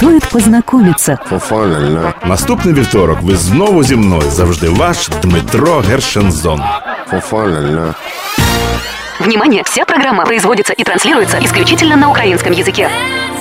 стоит познакомиться. Наступний вівторок ви знову зі мною. Завжди ваш Дмитро Гершензон. Внимание! Вся программа производится и транслируется исключительно на украинском языке.